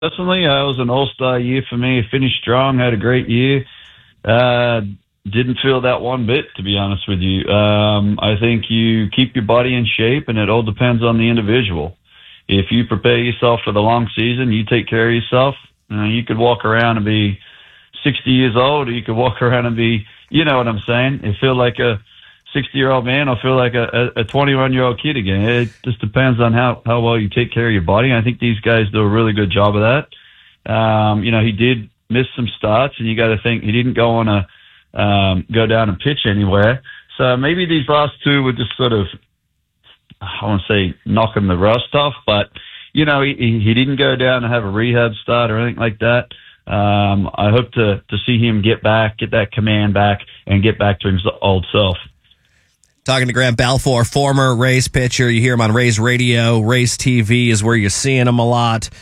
Personally, it was an all-star year for me. Finished strong, had a great year. Didn't feel that one bit, to be honest with you. I think you keep your body in shape, and it all depends on the individual. If you prepare yourself for the long season, you take care of yourself, you could walk around and be 60 years old, or you could walk around and be, you know what I'm saying, and feel like a 60-year-old man or feel like a 21-year-old kid again. It just depends on how well you take care of your body. I think these guys do a really good job of that. He did miss some starts, and you got to think he didn't go down and pitch anywhere. So maybe these last two were just sort of, I won't say knocking the rust off, but he didn't go down and have a rehab start or anything like that. I hope to see him get that command back, and get back to his old self. Talking to Grant Balfour, former Rays pitcher. You hear him on Rays Radio. Rays TV is where you're seeing him a lot.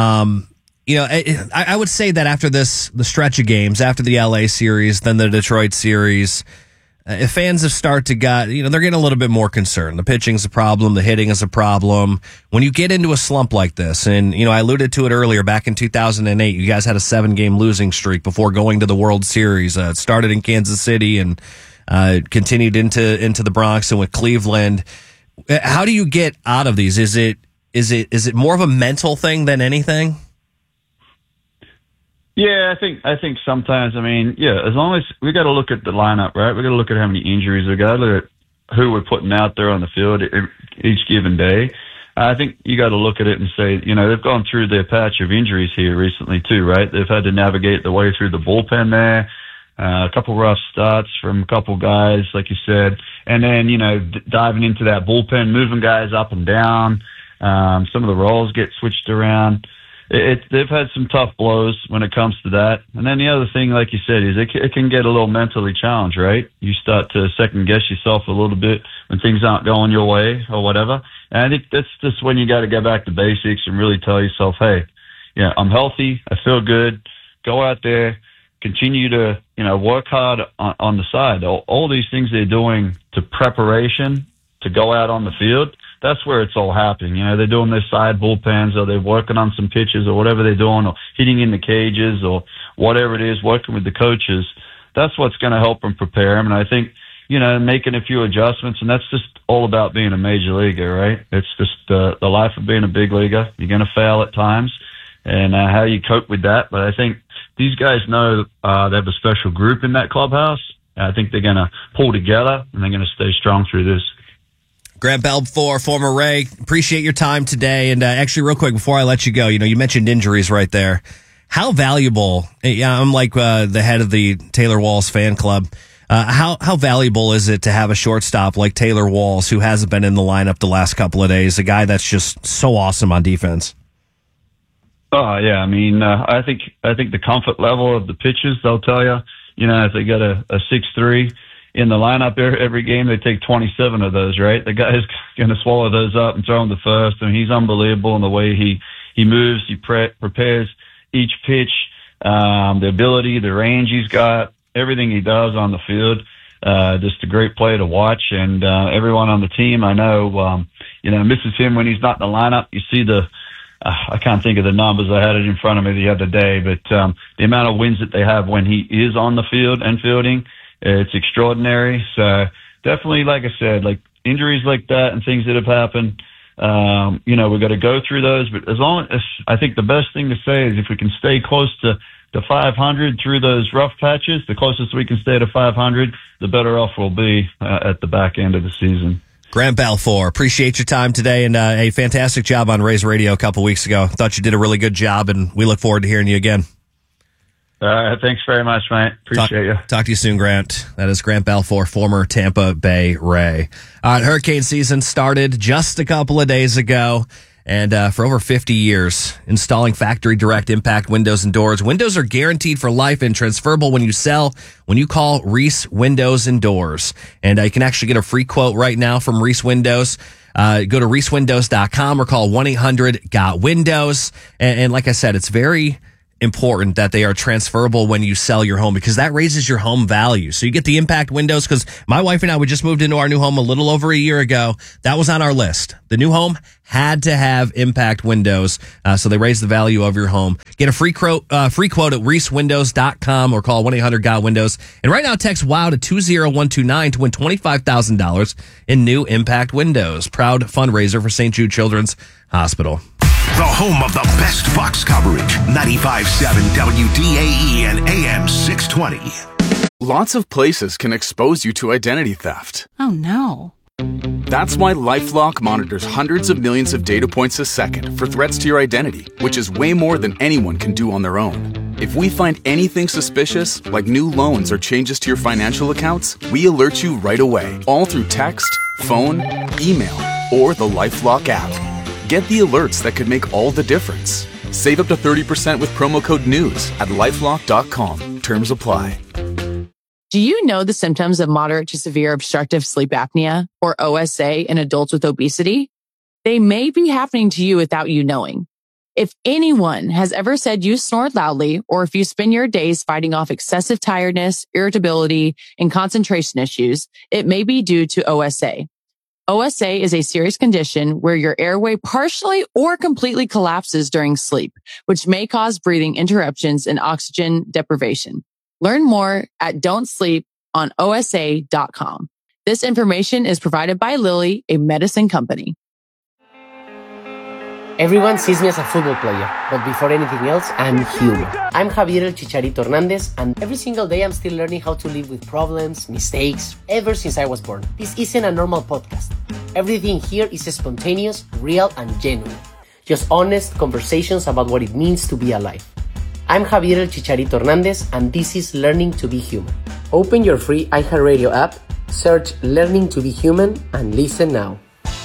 I would say that after the stretch of games, after the LA series, then the Detroit series, if fans have started to they're getting a little bit more concerned. The pitching's a problem. The hitting is a problem. When you get into a slump like this, and, I alluded to it earlier, back in 2008, you guys had a 7-game losing streak before going to the World Series. It started in Kansas City and continued into the Bronx and with Cleveland. How do you get out of these? Is it more of a mental thing than anything? Yeah, I think sometimes, as long as we got to look at the lineup, right? We got to look at how many injuries we got, look at who we're putting out there on the field each given day. I think you got to look at it and say, they've gone through their patch of injuries here recently too, right? They've had to navigate the way through the bullpen there. A couple rough starts from a couple guys, like you said, and then, diving into that bullpen, moving guys up and down. Some of the roles get switched around. They've had some tough blows when it comes to that. And then the other thing, like you said, is it can get a little mentally challenged, right? You start to second guess yourself a little bit when things aren't going your way or whatever. And I think that's just when you got to go back to basics and really tell yourself, hey, I'm healthy, I feel good, go out there, continue to, work hard on the side. All these things they're doing to preparation to go out on the field, that's where it's all happening. They're doing their side bullpens, or they're working on some pitches or whatever they're doing, or hitting in the cages or whatever it is, working with the coaches. That's what's going to help them prepare them. And I think, making a few adjustments, and that's just all about being a major leaguer, right? It's just the life of being a big leaguer. You're going to fail at times, and how you cope with that. But I think these guys know they have a special group in that clubhouse. I think they're going to pull together, and they're going to stay strong through this. Grant Balfour, former Ray, appreciate your time today. And actually, real quick, before I let you go, you mentioned injuries right there. How valuable, I'm like the head of the Taylor Walls fan club, how valuable is it to have a shortstop like Taylor Walls, who hasn't been in the lineup the last couple of days, a guy that's just so awesome on defense? Oh, yeah. I think the comfort level of the pitches, they'll tell you, if they got a 6'3", in the lineup every game, they take 27 of those, right? The guy's going to swallow those up and throw them to first, and he's unbelievable in the way he moves, he prepares each pitch, the ability, the range he's got, everything he does on the field. Just a great player to watch, and everyone on the team I know, misses him when he's not in the lineup. You see I can't think of the numbers. I had it in front of me the other day, but the amount of wins that they have when he is on the field and fielding, it's extraordinary. So definitely, like I said, like injuries like that and things that have happened, we've got to go through those. But as long as, I think the best thing to say is if we can stay close to 500 through those rough patches, the closest we can stay to 500, the better off we'll be at the back end of the season. Grant Balfour, appreciate your time today, and a fantastic job on Rays Radio a couple weeks ago. Thought you did a really good job, and we look forward to hearing you again. Thanks very much, mate. Appreciate you. Talk to you soon, Grant. That is Grant Balfour, former Tampa Bay Ray. All right, hurricane season started just a couple of days ago, and for over 50 years, installing factory direct impact windows and doors. Windows are guaranteed for life and transferable when you sell. When you call Reese Windows and Doors, and you can actually get a free quote right now from Reese Windows. Go to reesewindows.com or call 1-800-GOT-WINDOWS. And like I said, it's very important that they are transferable when you sell your home, because that raises your home value. So you get the impact windows, because my wife and I, we just moved into our new home a little over a year ago. That was on our list. The new home had to have impact windows, so they raise the value of your home. Get a free quote at reeswindows.com or call 1-800-GOT-WINDOWS. And right now, text WOW to 20129 to win $25,000 in new impact windows. Proud fundraiser for St. Jude Children's Hospital. The home of the best Bucs coverage. 95.7 WDAE and AM 620. Lots of places can expose you to identity theft. Oh, no. That's why LifeLock monitors hundreds of millions of data points a second for threats to your identity, which is way more than anyone can do on their own. If we find anything suspicious, like new loans or changes to your financial accounts, we alert you right away, all through text, phone, email, or the LifeLock app. Get the alerts that could make all the difference. Save up to 30% with promo code NEWS at LifeLock.com. Terms apply. Do you know the symptoms of moderate to severe obstructive sleep apnea, or OSA, in adults with obesity? They may be happening to you without you knowing. If anyone has ever said you snore loudly, or if you spend your days fighting off excessive tiredness, irritability, and concentration issues, it may be due to OSA. OSA is a serious condition where your airway partially or completely collapses during sleep, which may cause breathing interruptions and oxygen deprivation. Learn more at don'tsleeponosa.com. This information is provided by Lilly, a medicine company. Everyone sees me as a football player, but before anything else, I'm human. I'm Javier El Chicharito Hernandez, and every single day I'm still learning how to live with problems, mistakes, ever since I was born. This isn't a normal podcast. Everything here is spontaneous, real, and genuine. Just honest conversations about what it means to be alive. I'm Javier El Chicharito Hernandez, and this is Learning to be Human. Open your free iHeartRadio app, search Learning to be Human, and listen now.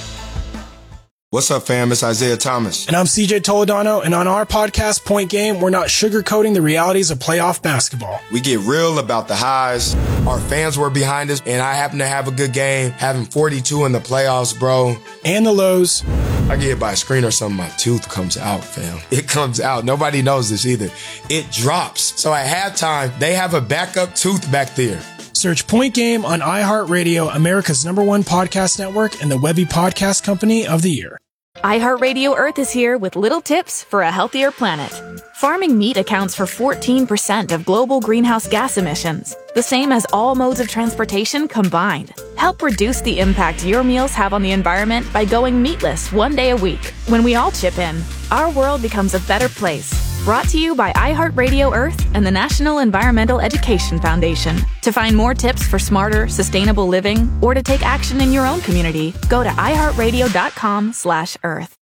What's up, fam? It's Isaiah Thomas. And I'm CJ Toledano, and on our podcast, Point Game, we're not sugarcoating the realities of playoff basketball. We get real about the highs. Our fans were behind us, and I happen to have a good game, having 42 in the playoffs, bro. And the lows. I get hit by a screen or something, my tooth comes out, fam. It comes out. Nobody knows this either. It drops. So at halftime, they have a backup tooth back there. Search Point Game on iHeartRadio, America's #1 podcast network, and the Webby Podcast Company of the Year. iHeartRadio Earth is here with little tips for a healthier planet. Farming meat accounts for 14% of global greenhouse gas emissions, the same as all modes of transportation combined. Help reduce the impact your meals have on the environment by going meatless one day a week. When we all chip in, our world becomes a better place. Brought to you by iHeartRadio Earth and the National Environmental Education Foundation. To find more tips for smarter, sustainable living, or to take action in your own community, go to iHeartRadio.com/Earth.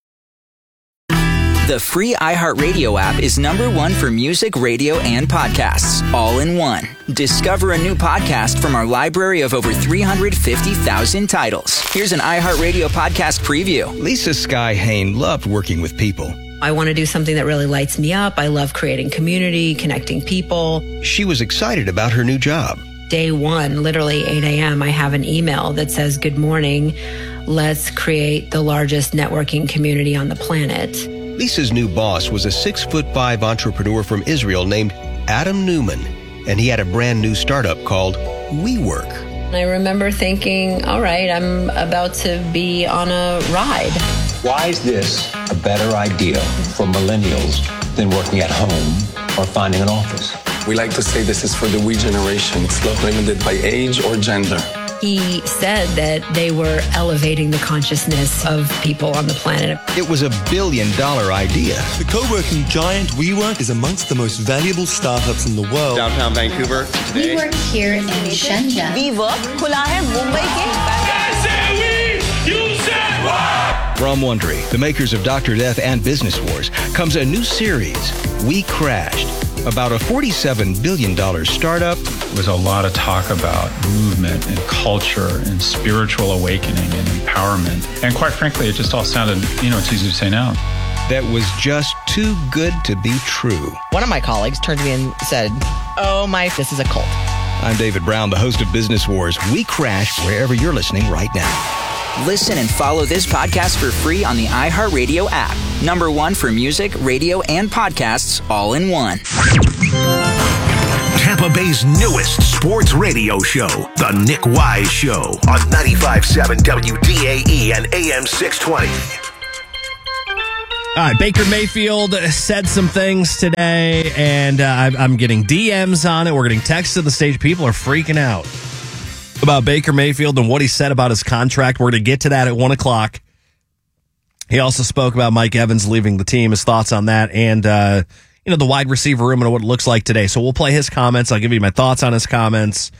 The free iHeartRadio app is #1 for music, radio, and podcasts, all in one. Discover a new podcast from our library of over 350,000 titles. Here's an iHeartRadio podcast preview. Lisa Sky Hain loved working with people. I want to do something that really lights me up. I love creating community, connecting people. She was excited about her new job. Day one, literally 8 a.m., I have an email that says, "Good morning. Let's create the largest networking community on the planet." Lisa's new boss was a 6'5" entrepreneur from Israel named Adam Newman, and he had a brand new startup called WeWork. I remember thinking, all right, I'm about to be on a ride. Why is this a better idea for millennials than working at home or finding an office? We like to say this is for the we generation. It's not limited by age or gender. He said that they were elevating the consciousness of people on the planet. It was a $1 billion idea. The co-working giant WeWork is amongst the most valuable startups in the world. Downtown Vancouver today. We work here in Shenzhen. WeWork खुला है मुंबई के. From Wondery, the makers of Dr. Death and Business Wars, comes a new series, We Crashed, about a $47 billion startup. There was a lot of talk about movement and culture and spiritual awakening and empowerment. And quite frankly, it just all sounded, it's easy to say now. That was just too good to be true. One of my colleagues turned to me and said, this is a cult. I'm David Brown, the host of Business Wars. We Crash wherever you're listening right now. Listen and follow this podcast for free on the iHeartRadio app. Number one for music, radio, and podcasts all in one. Tampa Bay's newest sports radio show, The Nick Wise Show, on 95.7 WDAE and AM 620. All right, Baker Mayfield said some things today, and I'm getting DMs on it. We're getting texts to the stage. People are freaking out about Baker Mayfield and what he said about his contract. We're going to get to that at 1 o'clock. He also spoke about Mike Evans leaving the team, his thoughts on that, and the wide receiver room and what it looks like today. So we'll play his comments. I'll give you my thoughts on his comments.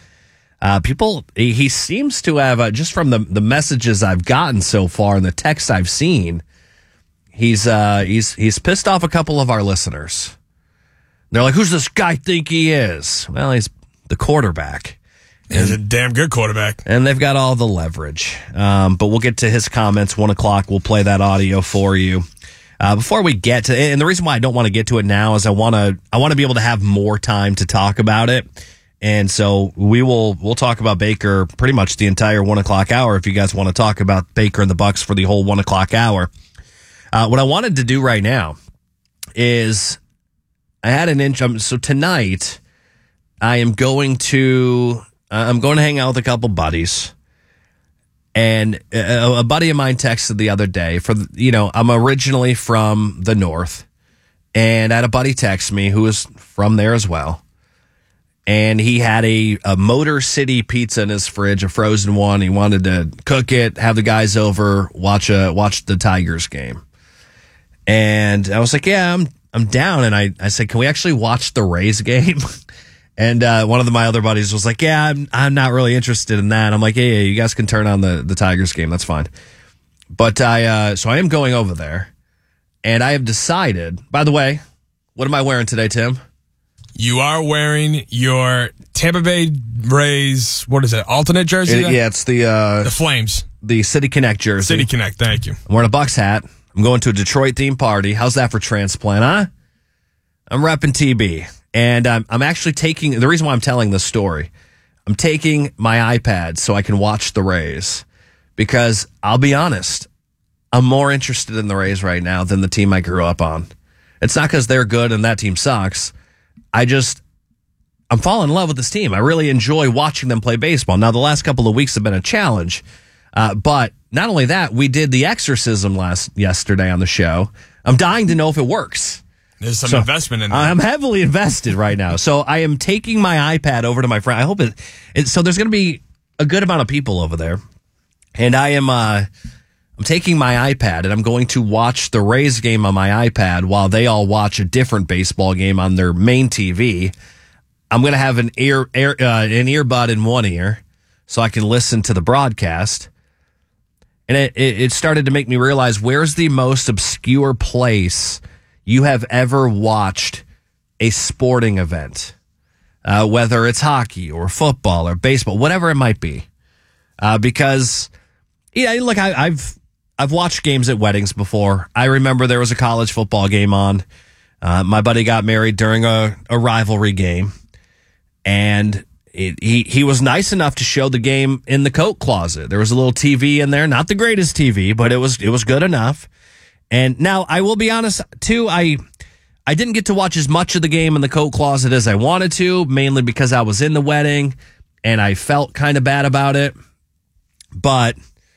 He seems to have, just from the messages I've gotten so far and the texts I've seen, he's pissed off a couple of our listeners. They're like, who's this guy think he is? Well, he's the quarterback. He's a damn good quarterback. And they've got all the leverage. But we'll get to his comments, 1 o'clock. We'll play that audio for you. Before we get to it, and the reason why I don't want to get to it now is I want to be able to have more time to talk about it. And so we'll talk about Baker pretty much the entire 1 o'clock hour if you guys want to talk about Baker and the Bucs for the whole 1 o'clock hour. What I wanted to do right now is I had so tonight I am going to hang out with a couple buddies, and a buddy of mine texted the other day. I'm originally from the north, and I had a buddy text me who is from there as well, and he had a Motor City pizza in his fridge, a frozen one. He wanted to cook it, have the guys over, watch the Tigers game, and I was like, yeah, I'm down, and I said, can we actually watch the Rays game? And one of my other buddies was like, yeah, I'm not really interested in that. I'm like, yeah, you guys can turn on the Tigers game. That's fine. But so I am going over there, and I have decided, by the way, what am I wearing today, Tim? You are wearing your Tampa Bay Rays, what is it, alternate jersey? Yeah, it's the Flames. The City Connect jersey. City Connect, thank you. I'm wearing a Bucs hat. I'm going to a Detroit-themed party. How's that for transplant, huh? I'm repping TB. And I'm actually taking, the reason why I'm telling this story, I'm taking my iPad so I can watch the Rays. Because I'll be honest, I'm more interested in the Rays right now than the team I grew up on. It's not because they're good and that team sucks. I'm falling in love with this team. I really enjoy watching them play baseball. Now, the last couple of weeks have been a challenge. But not only that, we did the exorcism yesterday on the show. I'm dying to know if it works. There's some investment in there. I'm heavily invested right now. So I am taking my iPad over to my friend. I hope so there's going to be a good amount of people over there. And I'm taking my iPad and I'm going to watch the Rays game on my iPad while they all watch a different baseball game on their main TV. I'm going to have an earbud in one ear so I can listen to the broadcast. And it started to make me realize, where's the most obscure place you have ever watched a sporting event, whether it's hockey or football or baseball, whatever it might be? Because, look, I've watched games at weddings before. I remember there was a college football game on. My buddy got married during a rivalry game, and he was nice enough to show the game in the coat closet. There was a little TV in there, not the greatest TV, but it was good enough. And now, I will be honest, too, I didn't get to watch as much of the game in the coat closet as I wanted to, mainly because I was in the wedding, and I felt kind of bad about it. But,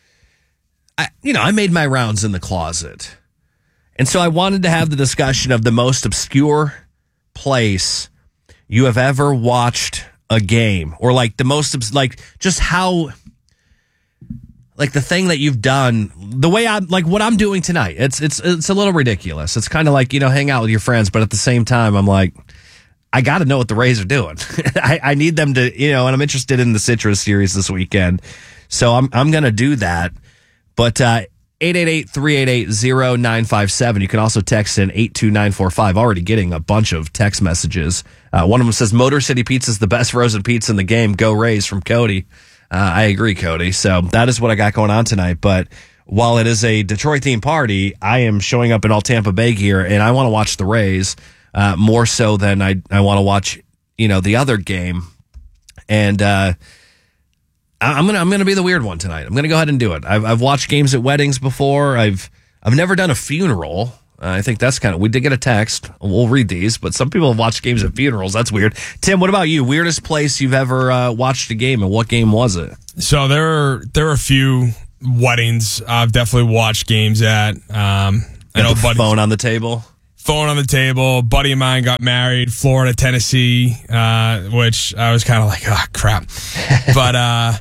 I made my rounds in the closet. And so I wanted to have the discussion of the most obscure place you have ever watched a game. Or, the most, just how... the thing that you've done, the way what I'm doing tonight, it's a little ridiculous. It's kind of hang out with your friends, but at the same time, I'm like, I got to know what the Rays are doing. I need them to, and I'm interested in the Citrus series this weekend. So I'm going to do that. But 888-388-0957. You can also text in 82945. Already getting a bunch of text messages. One of them says, Motor City Pizza is the best frozen pizza in the game. Go Rays, from Cody. I agree, Cody. So that is what I got going on tonight. But while it is a Detroit-themed party, I am showing up in all Tampa Bay gear, and I want to watch the Rays more so than I want to watch, the other game. And I'm gonna be the weird one tonight. I'm gonna go ahead and do it. I've watched games at weddings before. I've never done a funeral. I think that's we did get a text. We'll read these, but some people have watched games at funerals. That's weird. Tim, what about you? Weirdest place you've ever watched a game, and what game was it? So there are a few weddings I've definitely watched games at. I know phone on the table. Phone on the table. A buddy of mine got married, Florida, Tennessee, which I was kind of like, oh crap. But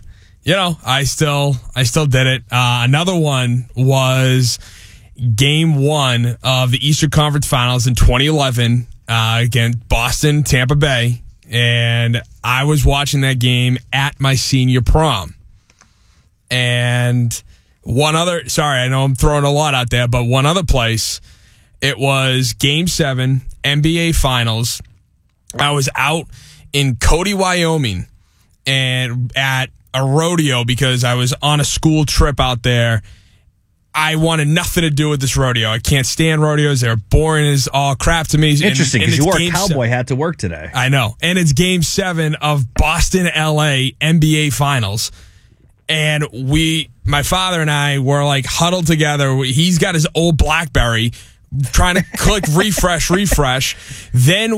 I still did it. Another one was Game 1 of the Eastern Conference Finals in 2011. Again, Boston, Tampa Bay, and I was watching that game at my senior prom. And one other, sorry, I know I'm throwing a lot out there, but one other place, it was Game 7, NBA Finals. I was out in Cody, Wyoming, and at a rodeo because I was on a school trip out there. I wanted nothing to do with this rodeo. I can't stand rodeos. They're boring as all crap to me. Interesting, because you wore a cowboy hat to work today. I know. And it's Game 7 of Boston-LA NBA Finals. And my father and I were like huddled together. He's got his old BlackBerry trying to click refresh. Then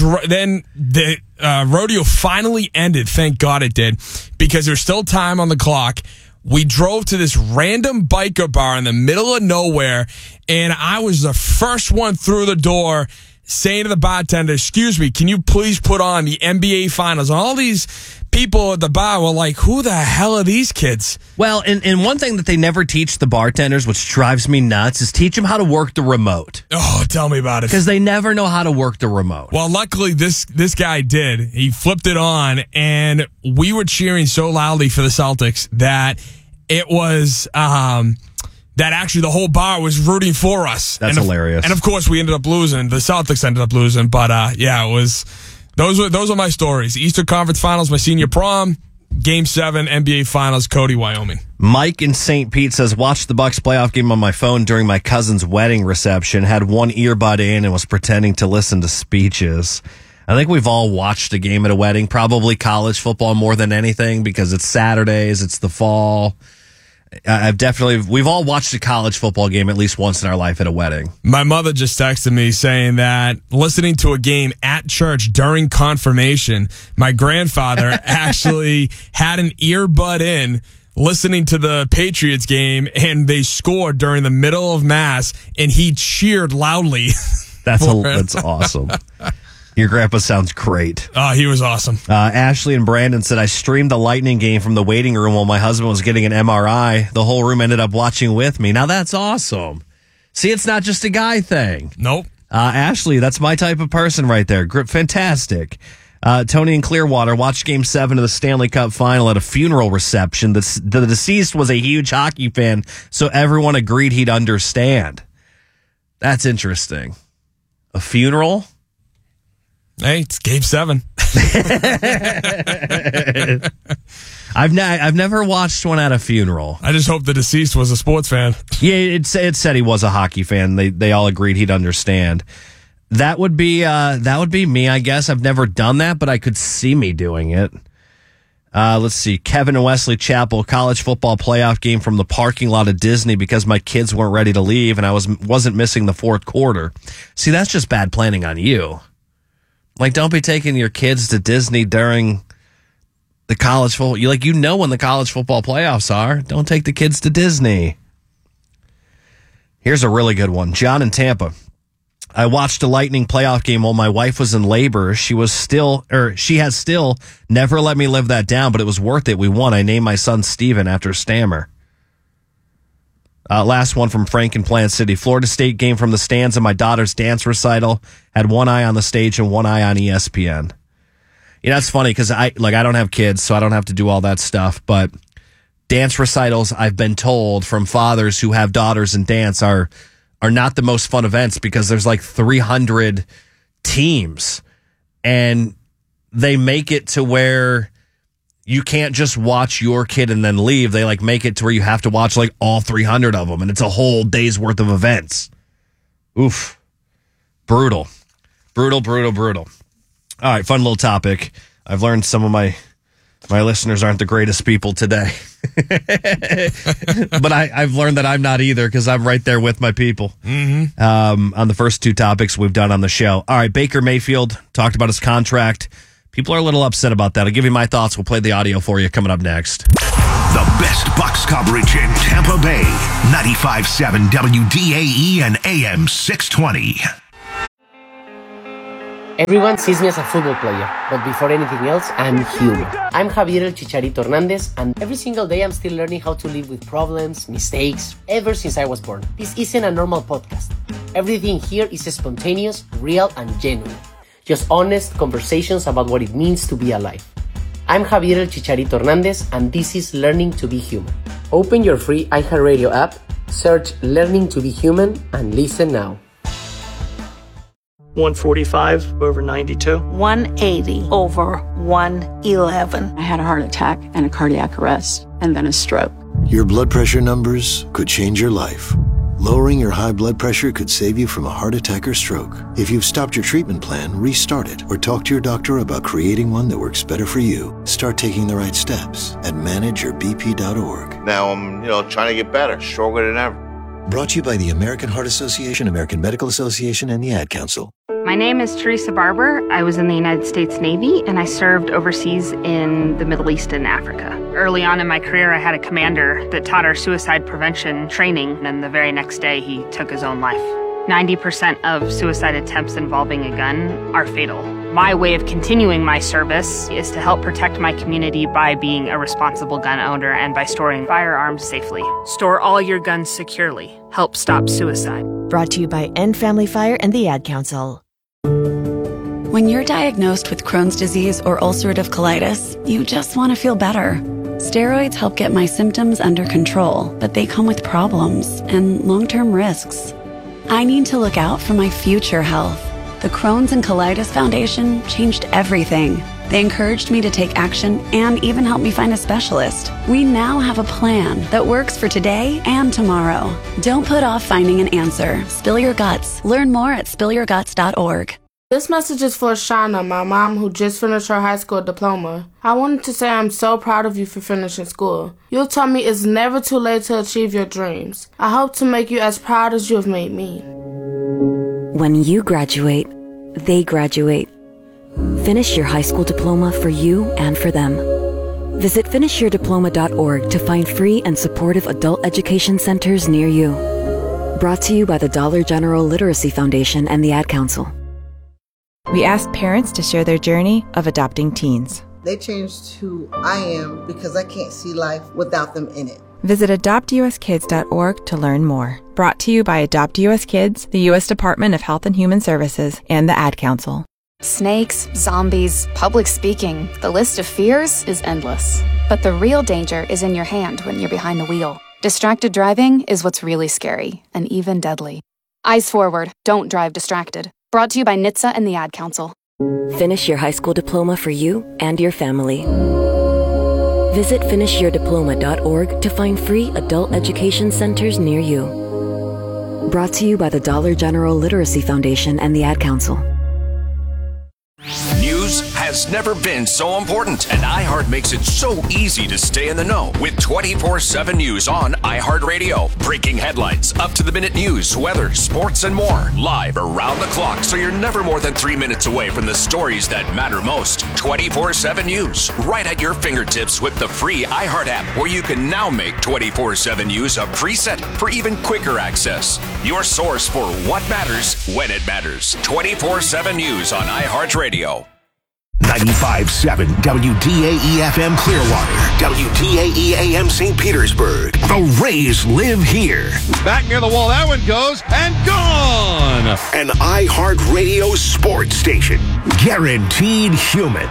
the rodeo finally ended. Thank God it did, because there's still time on the clock. We drove to this random biker bar in the middle of nowhere, and I was the first one through the door saying to the bartender, excuse me, can you please put on the NBA Finals? And all these people at the bar were like, who the hell are these kids? Well, and one thing that they never teach the bartenders, which drives me nuts, is teach them how to work the remote. Oh, tell me about it. Because they never know how to work the remote. Well, luckily, this guy did. He flipped it on, and we were cheering so loudly for the Celtics that it was that actually the whole bar was rooting for us. That's hilarious. And of course, we ended up losing. The Celtics ended up losing, but yeah, it was. Those are my stories. Eastern Conference Finals, my senior prom. Game 7, NBA Finals, Cody, Wyoming. Mike in St. Pete says, watched the Bucks playoff game on my phone during my cousin's wedding reception, had one earbud in and was pretending to listen to speeches. I think we've all watched a game at a wedding, probably college football more than anything, because it's Saturdays, it's the fall. We've all watched a college football game at least once in our life at a wedding. My mother just texted me saying that listening to a game at church during confirmation, my grandfather actually had an earbud in listening to the Patriots game, and they scored during the middle of Mass, and he cheered loudly. That's awesome. Your grandpa sounds great. Oh, he was awesome. Ashley and Brandon said, I streamed the Lightning game from the waiting room while my husband was getting an MRI. The whole room ended up watching with me. Now that's awesome. See, it's not just a guy thing. Nope. Ashley, that's my type of person right there. Fantastic. Tony in Clearwater watched Game 7 of the Stanley Cup Final at a funeral reception. The deceased was a huge hockey fan, so everyone agreed he'd understand. That's interesting. A funeral? Hey, it's Game 7. I've never watched one at a funeral. I just hope the deceased was a sports fan. Yeah, it said he was a hockey fan. They all agreed he'd understand. That would be me, I guess. I've never done that, but I could see me doing it. Let's see. Kevin and Wesley Chapel, college football playoff game from the parking lot of Disney because my kids weren't ready to leave and I wasn't missing the fourth quarter. See, that's just bad planning on you. Like, don't be taking your kids to Disney during the college football. You know when the college football playoffs are. Don't take the kids to Disney. Here's a really good one. John in Tampa. I watched a Lightning playoff game while my wife was in labor. She has still never let me live that down, but it was worth it. We won. I named my son Steven after Stammer. Last one from Frank in Plant City. Florida State game from the stands of my daughter's dance recital. Had one eye on the stage and one eye on ESPN. You know, it's funny because I don't have kids, so I don't have to do all that stuff. But dance recitals, I've been told from fathers who have daughters in dance, are not the most fun events because there's like 300 teams. And they make it to where you can't just watch your kid and then leave. They make it to where you have to watch all 300 of them, and it's a whole day's worth of events. Oof. Brutal. Brutal. All right, fun little topic. I've learned some of my My listeners aren't the greatest people today. But I've learned that I'm not either because I'm right there with my people on the first two topics we've done on the show. All right, Baker Mayfield talked about his contract. People are a little upset about that. I'll give you my thoughts. We'll play the audio for you coming up next. The best Bucs coverage in Tampa Bay. 95.7 WDAE and AM 620. Everyone sees me as a football player, but before anything else, I'm human. I'm Javier El Chicharito Hernandez, and every single day I'm still learning how to live with problems, mistakes, ever since I was born. This isn't a normal podcast. Everything here is spontaneous, real, and genuine. Just honest conversations about what it means to be alive. I'm Javier El Chicharito Hernandez, and this is Learning to be Human. Open your free iHeartRadio app, search Learning to be Human, and listen now. 145 over 92. 180 over 111. I had a heart attack and a cardiac arrest and then a stroke. Your blood pressure numbers could change your life. Lowering your high blood pressure could save you from a heart attack or stroke. If you've stopped your treatment plan, restart it or talk to your doctor about creating one that works better for you. Start taking the right steps at manageyourbp.org. Now I'm, trying to get better, stronger than ever. Brought to you by the American Heart Association, American Medical Association, and the Ad Council. My name is Teresa Barber. I was in the United States Navy, and I served overseas in the Middle East and Africa. Early on in my career, I had a commander that taught our suicide prevention training, and the very next day, he took his own life. 90% of suicide attempts involving a gun are fatal. My way of continuing my service is to help protect my community by being a responsible gun owner and by storing firearms safely. Store all your guns securely. Help stop suicide. Brought to you by End Family Fire and the Ad Council. When you're diagnosed with Crohn's disease or ulcerative colitis, you just want to feel better. Steroids help get my symptoms under control, but they come with problems and long-term risks. I need to look out for my future health. The Crohn's and Colitis Foundation changed everything. They encouraged me to take action and even helped me find a specialist. We now have a plan that works for today and tomorrow. Don't put off finding an answer. Spill your guts. Learn more at spillyourguts.org. This message is for Shauna, my mom, who just finished her high school diploma. I wanted to say I'm so proud of you for finishing school. You told me it's never too late to achieve your dreams. I hope to make you as proud as you have made me. When you graduate, they graduate. Finish your high school diploma for you and for them. Visit finishyourdiploma.org to find free and supportive adult education centers near you. Brought to you by the Dollar General Literacy Foundation and the Ad Council. We asked parents to share their journey of adopting teens. They changed who I am because I can't see life without them in it. Visit adoptuskids.org to learn more. Brought to you by Adopt US Kids, the U.S. Department of Health and Human Services, and the Ad Council. Snakes, zombies, public speaking. The list of fears is endless. But the real danger is in your hand when you're behind the wheel. Distracted driving is what's really scary and even deadly. Eyes forward. Don't drive distracted. Brought to you by NHTSA and the Ad Council. Finish your high school diploma for you and your family. Visit finishyourdiploma.org to find free adult education centers near you. Brought to you by the Dollar General Literacy Foundation and the Ad Council. News has never been so important, and iHeart makes it so easy to stay in the know with 24/7 news on iHeartRadio. Breaking headlines, up-to-the-minute news, weather, sports, and more. Live around the clock, so you're never more than 3 minutes away from the stories that matter most. 24/7 news, right at your fingertips with the free iHeart app, where you can now make 24/7 news a preset for even quicker access. Your source for what matters when it matters. 24/7 news on iHeartRadio. 95.7 WDAE FM Clearwater, WDAE AM St. Petersburg. The Rays live here. Back near the wall, that one goes and gone. An iHeartRadio sports station. Guaranteed human.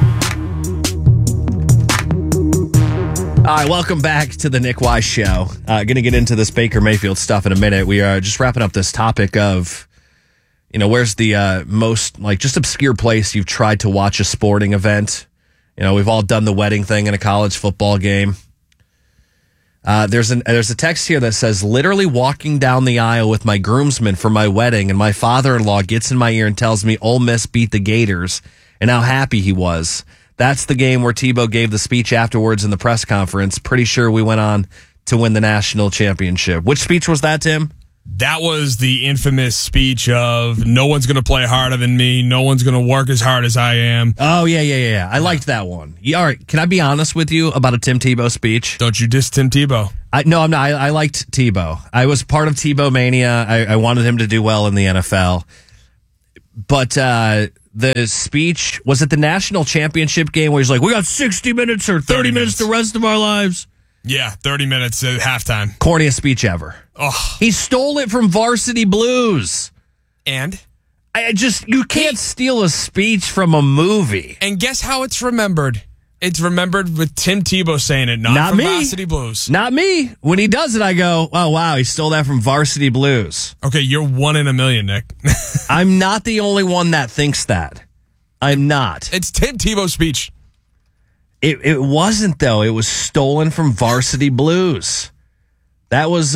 All right, welcome back to the Nick Wise Show. Going to get into this Baker Mayfield stuff in a minute. We are just wrapping up this topic of, where's the most, just obscure place you've tried to watch a sporting event? We've all done the wedding thing in a college football game. There's a text here that says, literally walking down the aisle with my groomsmen for my wedding, and my father-in-law gets in my ear and tells me Ole Miss beat the Gators and how happy he was. That's the game where Tebow gave the speech afterwards in the press conference. Pretty sure we went on to win the national championship. Which speech was that, Tim? That was the infamous speech of no one's going to play harder than me. No one's going to work as hard as I am. Oh, yeah. I liked that one. Yeah, all right. Can I be honest with you about a Tim Tebow speech? Don't you diss Tim Tebow. No, I'm not. I liked Tebow. I was part of Tebow mania. I wanted him to do well in the NFL. But the speech, was it the national championship game where he's like, we got 60 minutes or 30 minutes the rest of our lives? Yeah, 30 minutes at halftime. Corniest speech ever. Oh. He stole it from Varsity Blues. And? You can't steal a speech from a movie. And guess how it's remembered? It's remembered with Tim Tebow saying it, not from me. Varsity Blues. Not me. When he does it, I go, oh, wow, he stole that from Varsity Blues. Okay, you're 1 in a million, Nick. I'm not the only one that thinks that. I'm not. It's Tim Tebow's speech. It wasn't, though. It was stolen from Varsity Blues. That was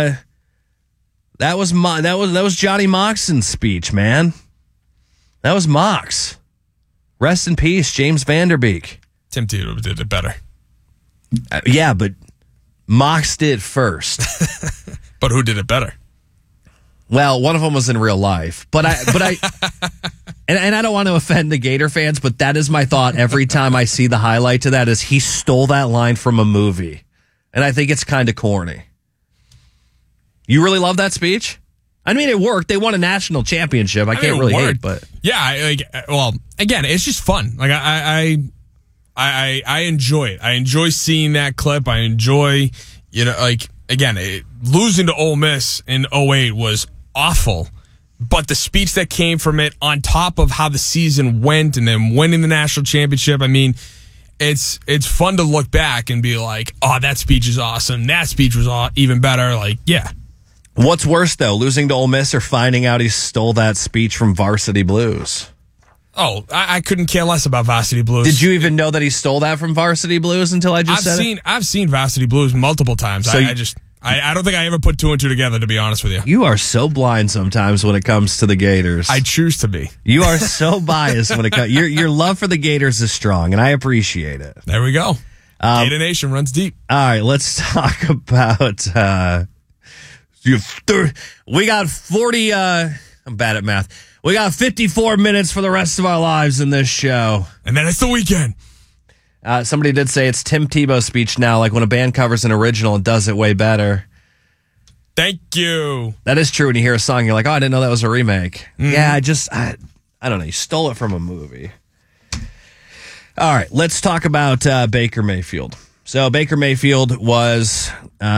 Johnny Moxon's speech, man. That was Mox. Rest in peace, James Vanderbeek. Tim Tebow did it better. Yeah, but Mox did first. But who did it better? Well, one of them was in real life, but I and I don't want to offend the Gator fans, but that is my thought every time I see the highlight to that is he stole that line from a movie, and I think it's kind of corny. You really love that speech? I mean, it worked. They won a national championship. I can't really hate, but yeah, well, again, it's just fun. Like I enjoy it. I enjoy seeing that clip. I enjoy, losing to Ole Miss in 2008 was awful, but the speech that came from it on top of how the season went and then winning the national championship, I mean, it's fun to look back and be like, oh, that speech is awesome. That speech was even better. Like, yeah. What's worse, though, losing to Ole Miss or finding out he stole that speech from Varsity Blues? Oh, I couldn't care less about Varsity Blues. Did you even know that he stole that from Varsity Blues until I just said it? I've seen Varsity Blues multiple times. So I don't think I ever put two and two together, to be honest with you. You are so blind sometimes when it comes to the Gators. I choose to be. You are so biased when it comes. Your love for the Gators is strong, and I appreciate it. There we go. Gator Nation runs deep. All right, let's talk about. We got 40. I'm bad at math. We got 54 minutes for the rest of our lives in this show. And then it's the weekend. Somebody did say it's Tim Tebow's speech now, like when a band covers an original and does it way better. Thank you. That is true. When you hear a song, you're like, oh, I didn't know that was a remake. Mm-hmm. Yeah, I don't know. You stole it from a movie. All right, let's talk about Baker Mayfield. So Baker Mayfield was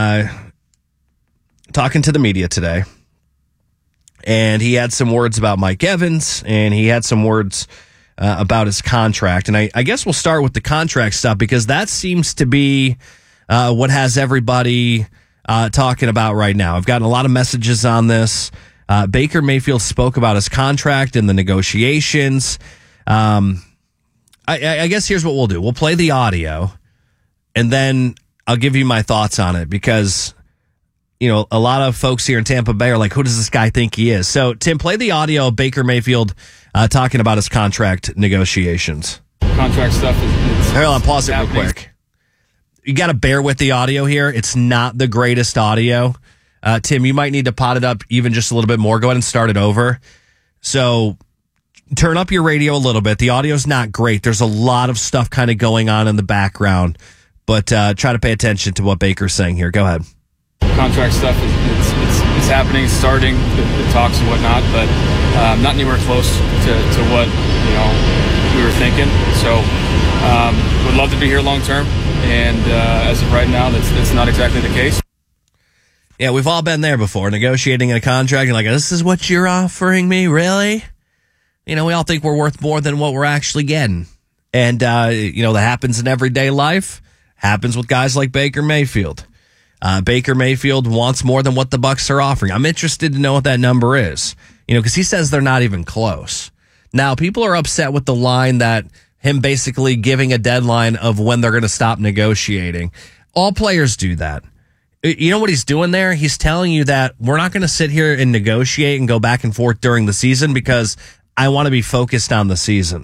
talking to the media today. And he had some words about Mike Evans, and he had some words about his contract. And I guess we'll start with the contract stuff because that seems to be what has everybody talking about right now. I've gotten a lot of messages on this. Baker Mayfield spoke about his contract and the negotiations. I guess here's what we'll do. We'll play the audio, and then I'll give you my thoughts on it because a lot of folks here in Tampa Bay are like, who does this guy think he is? So, Tim, play the audio of Baker Mayfield talking about his contract negotiations. Contract stuff is Hold on, pause it real quick. You got to bear with the audio here. It's not the greatest audio. Tim, you might need to pot it up even just a little bit more. Go ahead and start it over. So, turn up your radio a little bit. The audio's not great. There's a lot of stuff kind of going on in the background, but try to pay attention to what Baker's saying here. Go ahead. Contract stuff it's happening, it's starting, the talks and whatnot, but not anywhere close to what we were thinking. So would love to be here long term, and as of right now, that's not exactly the case. Yeah, we've all been there before, negotiating a contract and like, this is what you're offering me, really? We all think we're worth more than what we're actually getting, and that happens in everyday life. Happens with guys like Baker Mayfield. Baker Mayfield wants more than what the Bucs are offering. I'm interested to know what that number is, because he says they're not even close. Now, people are upset with the line that him basically giving a deadline of when they're going to stop negotiating. All players do that. You know what he's doing there? He's telling you that we're not going to sit here and negotiate and go back and forth during the season because I want to be focused on the season.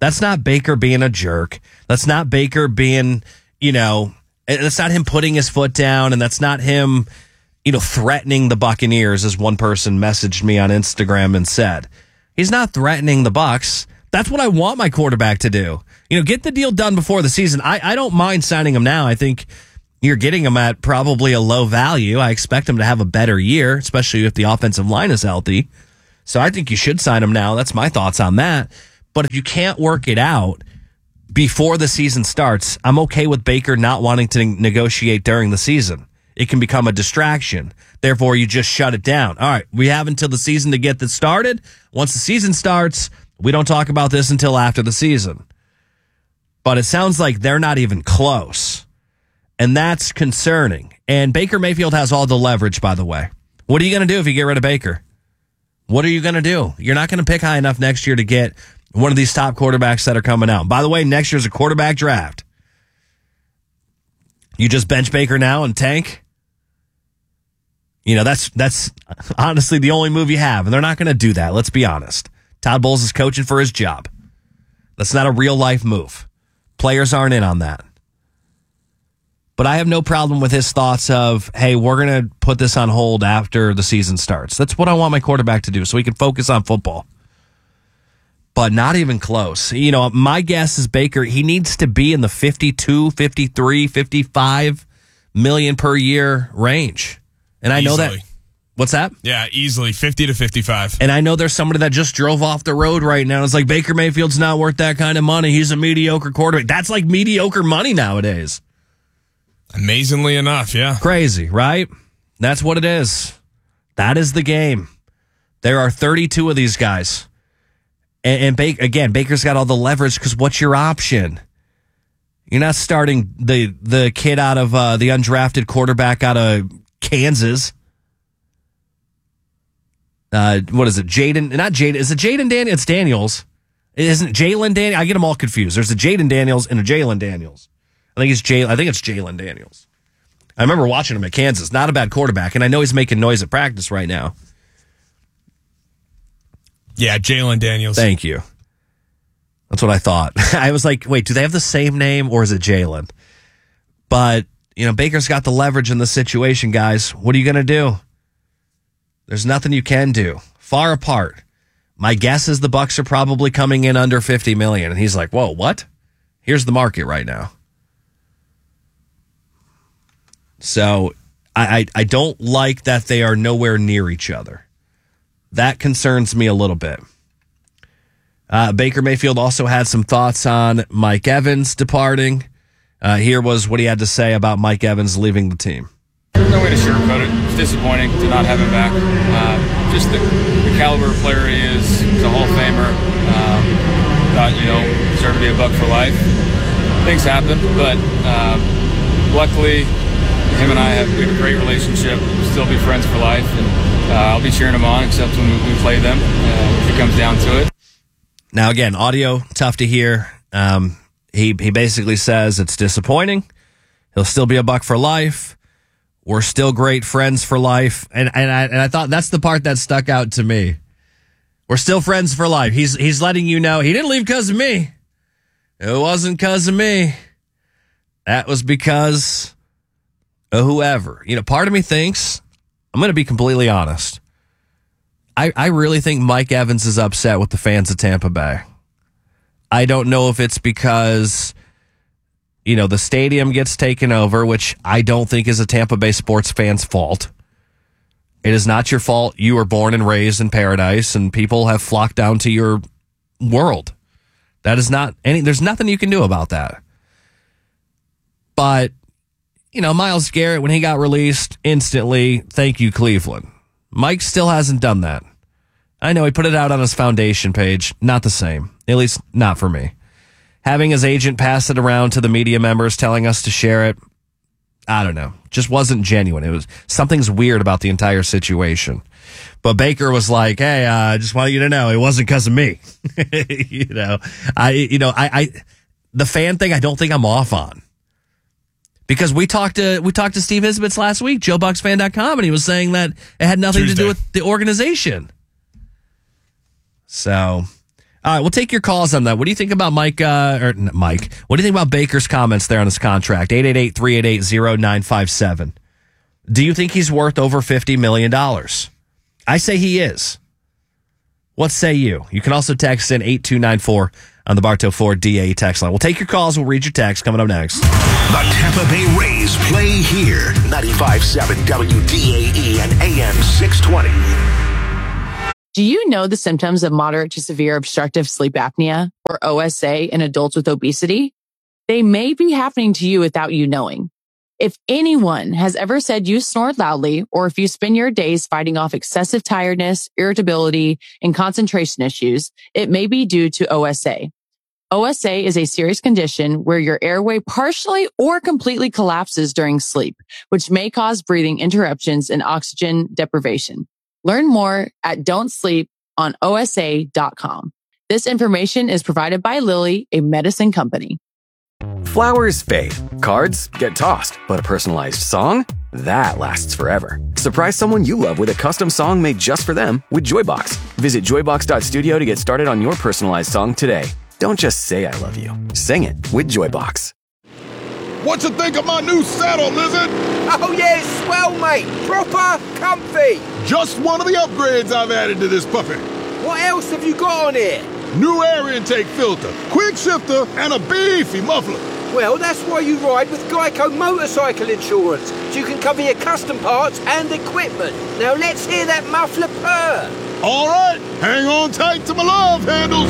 That's not Baker being a jerk. That's not Baker being, it's not him putting his foot down, and that's not him, threatening the Buccaneers, as one person messaged me on Instagram and said. He's not threatening the Bucs. That's what I want my quarterback to do. Get the deal done before the season. I don't mind signing him now. I think you're getting him at probably a low value. I expect him to have a better year, especially if the offensive line is healthy. So I think you should sign him now. That's my thoughts on that. But if you can't work it out before the season starts, I'm okay with Baker not wanting to negotiate during the season. It can become a distraction. Therefore, you just shut it down. All right, we have until the season to get this started. Once the season starts, we don't talk about this until after the season. But it sounds like they're not even close. And that's concerning. And Baker Mayfield has all the leverage, by the way. What are you going to do if you get rid of Baker? What are you going to do? You're not going to pick high enough next year to get one of these top quarterbacks that are coming out. By the way, next year's a quarterback draft. You just bench Baker now and tank? That's honestly the only move you have. And they're not going to do that. Let's be honest. Todd Bowles is coaching for his job. That's not a real life move. Players aren't in on that. But I have no problem with his thoughts of, hey, we're going to put this on hold after the season starts. That's what I want my quarterback to do so he can focus on football. But not even close. My guess is Baker, he needs to be in the 52, 53, 55 million per year range. And I know that. What's that? Yeah, easily 50 to 55. And I know there's somebody that just drove off the road right now. It's like, Baker Mayfield's not worth that kind of money. He's a mediocre quarterback. That's like mediocre money nowadays. Amazingly enough, yeah. Crazy, right? That's what it is. That is the game. There are 32 of these guys. And Baker's got all the leverage because what's your option? You're not starting the kid out of the undrafted quarterback out of Kansas. What is it? Jaden? Not Jaden. Is it Jaden Daniels? It's Daniels. Isn't it Jalen Daniels? I get them all confused. There's a Jaden Daniels and a Jalen Daniels. I think it's Jalen Daniels. I remember watching him at Kansas. Not a bad quarterback, and I know he's making noise at practice right now. Yeah, Jalen Daniels. Thank you. That's what I thought. I was like, wait, do they have the same name or is it Jalen? But, Baker's got the leverage in the situation, guys. What are you going to do? There's nothing you can do. Far apart. My guess is the Bucs are probably coming in under 50 million. And he's like, whoa, what? Here's the market right now. So I don't like that they are nowhere near each other. That concerns me a little bit. Baker Mayfield also had some thoughts on Mike Evans departing. Here was what he had to say about Mike Evans leaving the team. There's no way to sugarcoat it. It's disappointing to not have him back. Just the caliber of player he is. He's a Hall of Famer. Thought, deserved to be a Buck for life. Things happen, but luckily, him and I we have a great relationship. We'll still be friends for life, and I'll be cheering him on, except when we play them, if it comes down to it. Now, again, audio, tough to hear. He basically says it's disappointing. He'll still be a Buck for life. We're still great friends for life. And I thought that's the part that stuck out to me. We're still friends for life. He's letting you know he didn't leave because of me. It wasn't because of me. That was because of whoever. Part of me thinks, I'm going to be completely honest. I really think Mike Evans is upset with the fans of Tampa Bay. I don't know if it's because, the stadium gets taken over, which I don't think is a Tampa Bay sports fan's fault. It is not your fault. You were born and raised in paradise, and people have flocked down to your world. That is not there's nothing you can do about that. But, Myles Garrett, when he got released, instantly, thank you, Cleveland. Mike still hasn't done that. I know he put it out on his foundation page. Not the same. At least not for me. Having his agent pass it around to the media members telling us to share it, I don't know. Just wasn't genuine. Something's weird about the entire situation. But Baker was like, hey, I just want you to know it wasn't because of me. The fan thing I don't think I'm off on. Because we talked to Steve Isbitz last week, JoeBucksFan.com, and he was saying that it had nothing to do with the organization. So All right, we'll take your calls on that. What do you think about Mike? What do you think about Baker's comments there on his contract? 888-388-0957. Do you think he's worth over $50 million? I say he is. What say you? You can also text in 8294 on the Bartow Ford DAE text line. We'll take your calls. We'll read your text coming up next. The Tampa Bay Rays play here. 95.7 WDAE and AM 620. Do you know the symptoms of moderate to severe obstructive sleep apnea, or OSA, in adults with obesity? They may be happening to you without you knowing. If anyone has ever said you snore loudly, or if you spend your days fighting off excessive tiredness, irritability, and concentration issues, it may be due to OSA. OSA is a serious condition where your airway partially or completely collapses during sleep, which may cause breathing interruptions and oxygen deprivation. Learn more at don'tsleeponosa.com. This information is provided by Lilly, a medicine company. Flowers fade, cards get tossed, but a personalized song? That lasts forever. Surprise someone you love with a custom song made just for them with Joybox. Visit joybox.studio to get started on your personalized song today. Don't just say I love you. Sing it with Joybox. What you think of my new saddle, Lizard? Oh yeah, it's swell, mate. Proper comfy. Just one of the upgrades I've added to this puppy. What else have you got on here? New air intake filter, quick shifter, and a beefy muffler. Well, that's why you ride with Geico Motorcycle Insurance, so you can cover your custom parts and equipment. Now let's hear that muffler purr. All right, hang on tight to my love handles.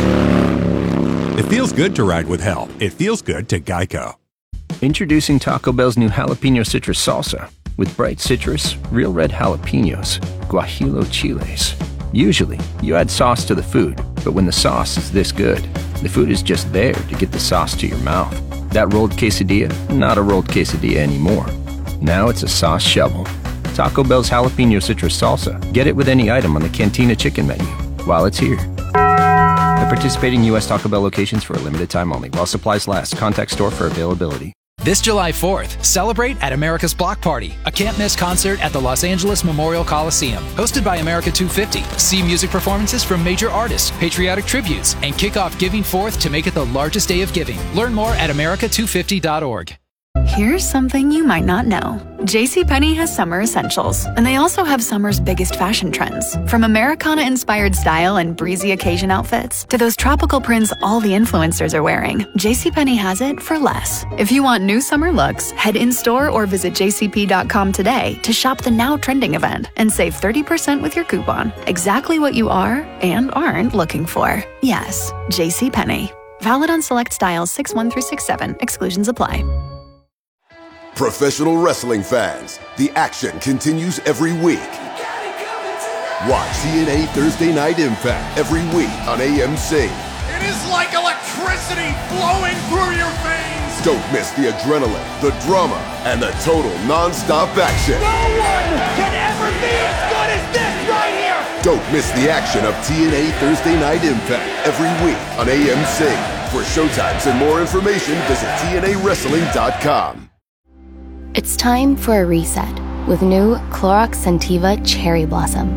It feels good to ride with help. It feels good to Geico. Introducing Taco Bell's new jalapeno citrus salsa with bright citrus, real red jalapenos, guajillo chiles. Usually, you add sauce to the food, but when the sauce is this good, the food is just there to get the sauce to your mouth. That rolled quesadilla, not a rolled quesadilla anymore. Now it's a sauce shovel. Taco Bell's jalapeno citrus salsa. Get it with any item on the Cantina chicken menu while it's here. At participating U.S. Taco Bell locations for a limited time only. While supplies last, contact store for availability. This July 4th, celebrate at America's Block Party, a can't-miss concert at the Los Angeles Memorial Coliseum. Hosted by America 250, see music performances from major artists, patriotic tributes, and kick off Giving Forth to make it the largest day of giving. Learn more at america250.org. Here's something you might not know. JCPenney has summer essentials, and they also have summer's biggest fashion trends. From Americana-inspired style and breezy occasion outfits to those tropical prints all the influencers are wearing, JCPenney has it for less. If you want new summer looks, head in-store or visit jcp.com today to shop the now trending event and save 30% with your coupon. Exactly what you are and aren't looking for. Yes, JCPenney. Valid on select styles 6-1 through 6-7. Exclusions apply. Professional wrestling fans, the action continues every week. Watch TNA Thursday Night Impact every week on AMC. It is like electricity flowing through your veins. Don't miss the adrenaline, the drama, and the total non-stop action. No one can ever be as good as this right here. Don't miss the action of TNA Thursday Night Impact every week on AMC. For showtimes and more information, visit TNAWrestling.com. It's time for a reset with new Clorox Scentiva Cherry Blossom.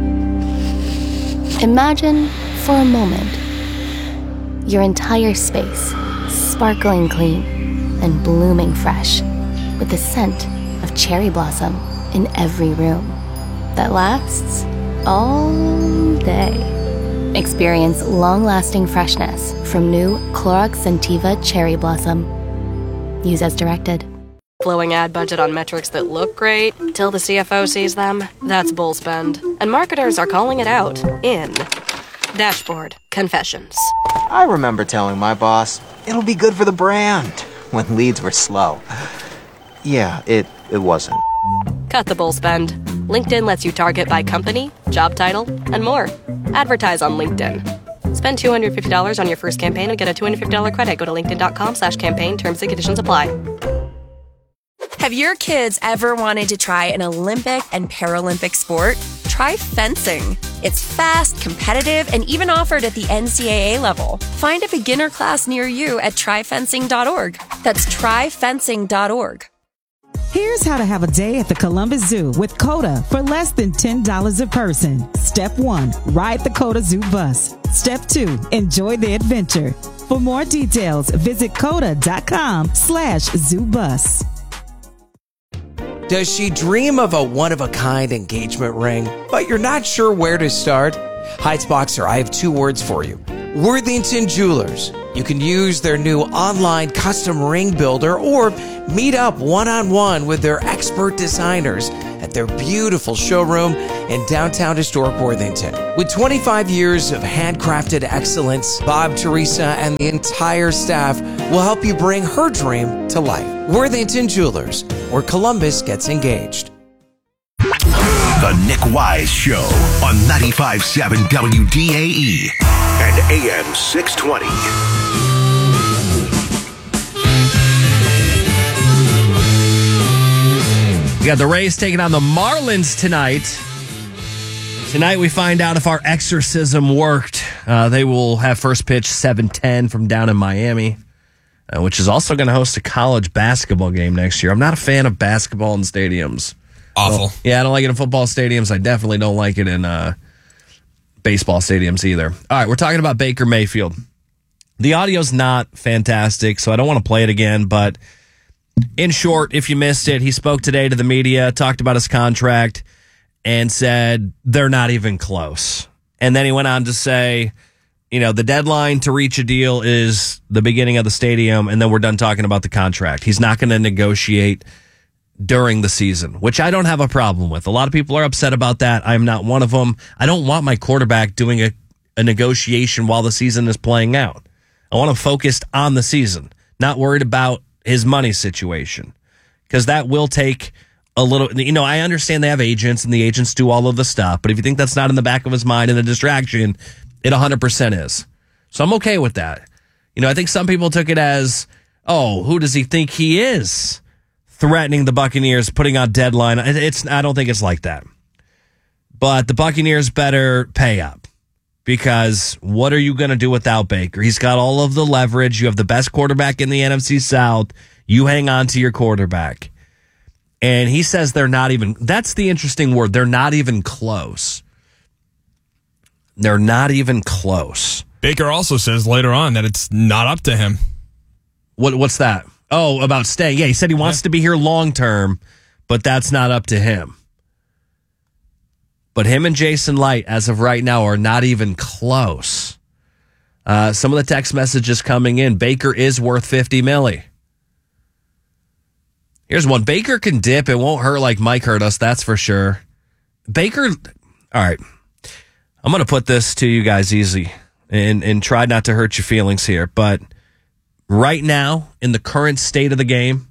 Imagine, for a moment, your entire space sparkling clean and blooming fresh with the scent of cherry blossom in every room that lasts all day. Experience long-lasting freshness from new Clorox Scentiva Cherry Blossom. Use as directed. Blowing ad budget on metrics that look great till the CFO sees them, that's bull spend. And marketers are calling it out in Dashboard Confessions. I remember telling my boss, it'll be good for the brand, when leads were slow. Yeah, it wasn't. Cut the bull spend. LinkedIn lets you target by company, job title, and more. Advertise on LinkedIn. Spend $250 on your first campaign and get a $250 credit. Go to linkedin.com/campaign. Terms and conditions apply. Have your kids ever wanted to try an Olympic and Paralympic sport? Try fencing. It's fast, competitive, and even offered at the NCAA level. Find a beginner class near you at tryfencing.org. That's tryfencing.org. Here's how to have a day at the Columbus Zoo with CODA for less than $10 a person. Step 1, ride the CODA Zoo bus. Step 2, enjoy the adventure. For more details, visit coda.com/zoobus. Does she dream of a one-of-a-kind engagement ring, but you're not sure where to start? Heights Boxer, I have 2 words for you. Worthington Jewelers. You can use their new online custom ring builder or meet up one-on-one with their expert designers at their beautiful showroom in downtown historic Worthington. With 25 years of handcrafted excellence, Bob, Teresa, and the entire staff will help you bring her dream to life. Worthington Jewelers, where Columbus gets engaged. The Nick Wise Show on 95.7 WDAE and AM 620. We got the Rays taking on the Marlins tonight. Tonight we find out if our exorcism worked. They will have first pitch 7:10 from down in Miami, which is also going to host a college basketball game next year. I'm not a fan of basketball in stadiums. Awful. Well, yeah, I don't like it in football stadiums. I definitely don't like it in baseball stadiums either. All right, we're talking about Baker Mayfield. The audio's not fantastic, so I don't want to play it again, but in short, if you missed it, he spoke today to the media, talked about his contract, and said they're not even close. And then he went on to say, you know, the deadline to reach a deal is the beginning of the stadium, and then we're done talking about the contract. He's not going to negotiate during the season, which I don't have a problem with. A lot of people are upset about that. I'm not one of them. I don't want my quarterback doing a negotiation while the season is playing out. I want him focused on the season, not worried about his money situation, because that will take a little, you know, I understand they have agents and the agents do all of the stuff, but if you think that's not in the back of his mind and a distraction, it 100% is. So I'm okay with that. You know, I think some people took it as, oh, who does he think he is? Threatening the Buccaneers, putting out deadline. I don't think it's like that. But the Buccaneers better pay up, because what are you going to do without Baker? He's got all of the leverage. You have the best quarterback in the NFC South. You hang on to your quarterback. And he says they're not even, that's the interesting word. They're not even close. They're not even close. Baker also says later on that it's not up to him. What's that? Oh, about staying. Yeah, he said he wants to be here long term, but that's not up to him. But him and Jason Light, as of right now, are not even close. Some of the text messages coming in, Baker is worth $50 million. Here's one. Baker can dip. It won't hurt like Mike hurt us, that's for sure. Baker, all right. I'm going to put this to you guys easy and try not to hurt your feelings here. But right now, in the current state of the game,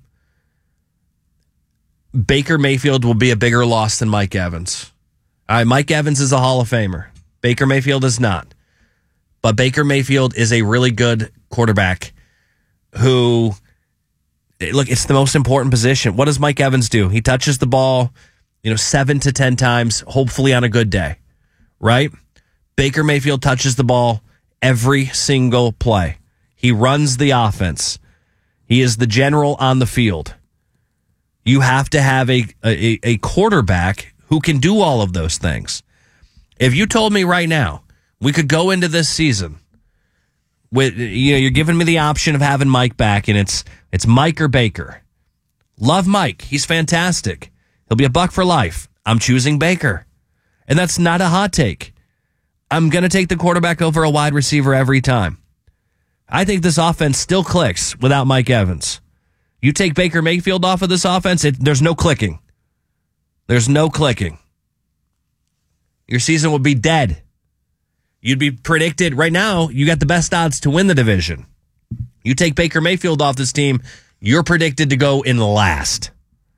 Baker Mayfield will be a bigger loss than Mike Evans. All right, Mike Evans is a Hall of Famer. Baker Mayfield is not. But Baker Mayfield is a really good quarterback who, look, it's the most important position. What does Mike Evans do? He touches the ball, 7 to 10 times, hopefully on a good day, right? Baker Mayfield touches the ball every single play. He runs the offense. He is the general on the field. You have to have a quarterback who can do all of those things. If you told me right now we could go into this season with, you're giving me the option of having Mike back, and it's Mike or Baker. Love Mike. He's fantastic. He'll be a buck for life. I'm choosing Baker. And that's not a hot take. I'm going to take the quarterback over a wide receiver every time. I think this offense still clicks without Mike Evans. You take Baker Mayfield off of this offense, there's no clicking. There's no clicking. Your season would be dead. You'd be predicted. Right now, you got the best odds to win the division. You take Baker Mayfield off this team, you're predicted to go in last.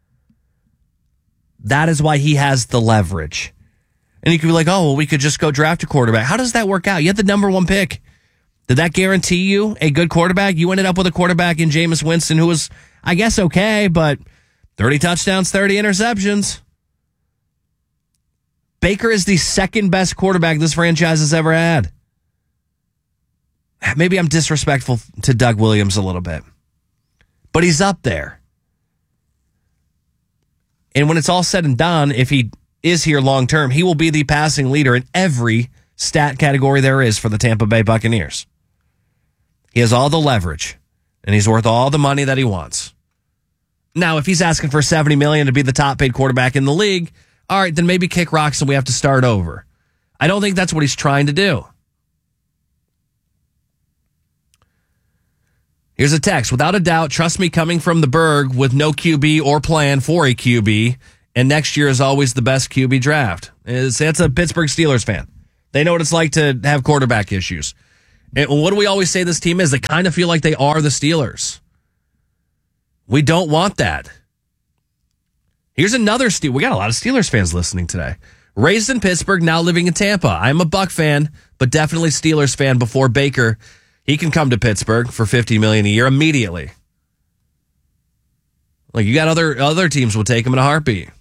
That is why he has the leverage. And you could be like, oh, well, we could just go draft a quarterback. How does that work out? You had the number one pick. Did that guarantee you a good quarterback? You ended up with a quarterback in Jameis Winston who was, I guess, okay, but 30 touchdowns, 30 interceptions. Baker is the second best quarterback this franchise has ever had. Maybe I'm disrespectful to Doug Williams a little bit, but he's up there. And when it's all said and done, if he is here long term, he will be the passing leader in every stat category there is for the Tampa Bay Buccaneers. He has all the leverage, and he's worth all the money that he wants. Now, if he's asking for $70 million to be the top paid quarterback in the league, all right, then maybe kick rocks and we have to start over. I don't think that's what he's trying to do. Here's a text. Without a doubt, trust me, coming from the Berg with no QB or plan for a QB, and next year is always the best QB draft. That's a Pittsburgh Steelers fan. They know what it's like to have quarterback issues. And what do we always say this team is? They kind of feel like they are the Steelers. We don't want that. Here's another Steel. We got a lot of Steelers fans listening today. Raised in Pittsburgh, now living in Tampa. I'm a Buck fan, but definitely Steelers fan before Baker. He can come to Pittsburgh for $50 million a year immediately. Like, you got other teams will take him in a heartbeat.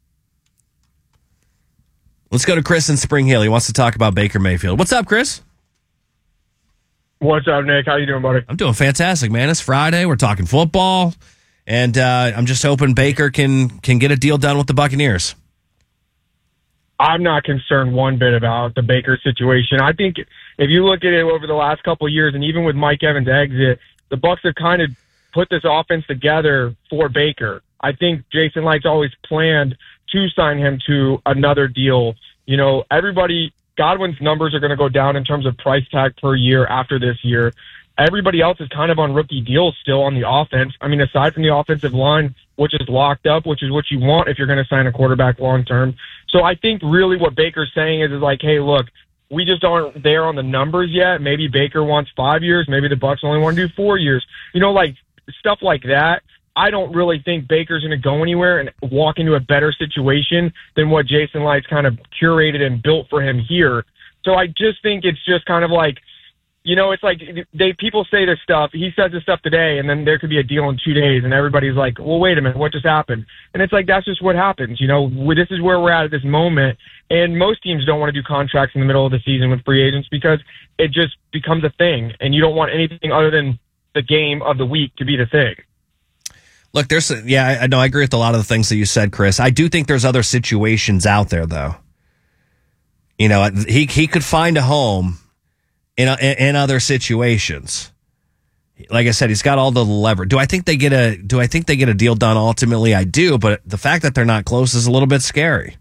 Let's go to Chris in Spring Hill. He wants to talk about Baker Mayfield. What's up, Chris? What's up, Nick? How you doing, buddy? I'm doing fantastic, man. It's Friday. We're talking football. And I'm just hoping Baker can get a deal done with the Buccaneers. I'm not concerned one bit about the Baker situation. I think if you look at it over the last couple of years, and even with Mike Evans' exit, the Bucs have kind of put this offense together for Baker. I think Jason Licht's always planned to sign him to another deal. You know, Godwin's numbers are going to go down in terms of price tag per year after this year. Everybody else is kind of on rookie deals still on the offense. I mean, aside from the offensive line, which is locked up, which is what you want if you're going to sign a quarterback long term. So I think really what Baker's saying is like, hey, look, we just aren't there on the numbers yet. Maybe Baker wants 5 years. Maybe the Bucs only want to do 4 years. You know, like stuff like that. I don't really think Baker's going to go anywhere and walk into a better situation than what Jason Licht's kind of curated and built for him here. So I just think it's just kind of like, you know, it's like people say this stuff. He says this stuff today, and then there could be a deal in 2 days, and everybody's like, well, wait a minute, what just happened? And it's like, that's just what happens. You know, this is where we're at this moment. And most teams don't want to do contracts in the middle of the season with free agents because it just becomes a thing, and you don't want anything other than the game of the week to be the thing. Look, I know I agree with a lot of the things that you said, Chris. I do think there's other situations out there, though. You know, he could find a home in other situations. Like I said, he's got all the leverage. Do I think they get a deal done ultimately? I do, but the fact that they're not close is a little bit scary.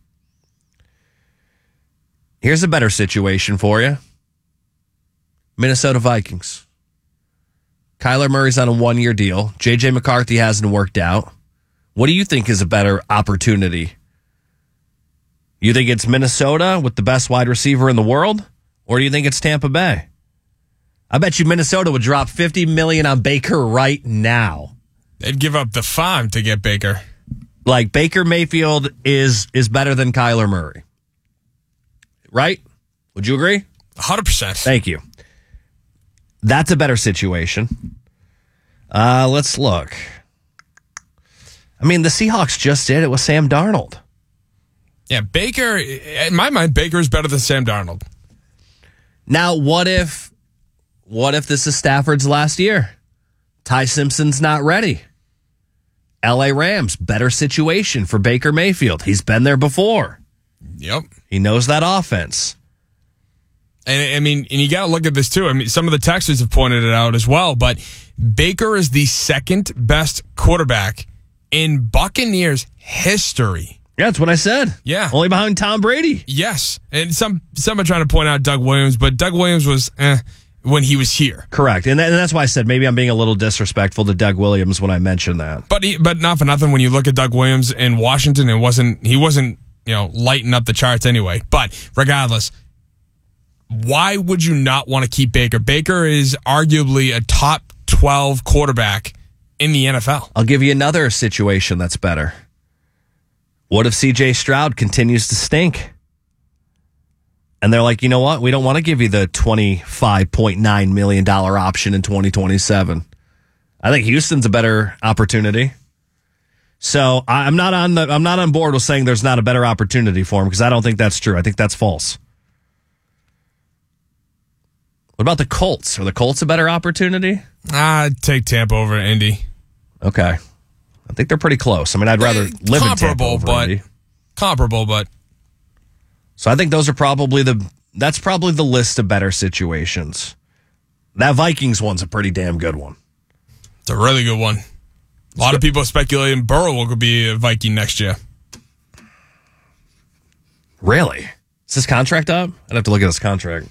Here's a better situation for you. Minnesota Vikings. Kyler Murray's on a 1-year deal. J.J. McCarthy hasn't worked out. What do you think is a better opportunity? You think it's Minnesota with the best wide receiver in the world? Or do you think it's Tampa Bay? I bet you Minnesota would drop $50 million on Baker right now. They'd give up the farm to get Baker. Like, Baker Mayfield is better than Kyler Murray. Right? Would you agree? 100%. Thank you. That's a better situation. Let's look. I mean, the Seahawks just did it with Sam Darnold. Yeah, Baker, in my mind, Baker is better than Sam Darnold. Now, what if this is Stafford's last year? Ty Simpson's not ready. LA Rams, better situation for Baker Mayfield. He's been there before. Yep. He knows that offense. And I mean, and you got to look at this too. I mean, some of the texters have pointed it out as well, but Baker is the second best quarterback in Buccaneers history. Yeah, that's what I said. Yeah. Only behind Tom Brady. Yes. And some are trying to point out Doug Williams, but Doug Williams was when he was here. Correct. And that's why I said maybe I'm being a little disrespectful to Doug Williams when I mentioned that. But not for nothing, when you look at Doug Williams in Washington, he wasn't, lighting up the charts anyway. But regardless, why would you not want to keep Baker? Baker is arguably a top 12 quarterback in the NFL. I'll give you another situation that's better. What if C.J. Stroud continues to stink? And they're like, you know what? We don't want to give you the $25.9 million option in 2027. I think Houston's a better opportunity. So I'm not on board with saying there's not a better opportunity for him because I don't think that's true. I think that's false. What about the Colts? Are the Colts a better opportunity? I'd take Tampa over Indy. Okay. I think they're pretty close. I mean, I'd rather live in Tampa over Indy. Comparable, but. So I think those are that's probably the list of better situations. That Vikings one's a pretty damn good one. It's a really good one. A lot of people are speculating Burrow will be a Viking next year. Really? Is his contract up? I'd have to look at his contract.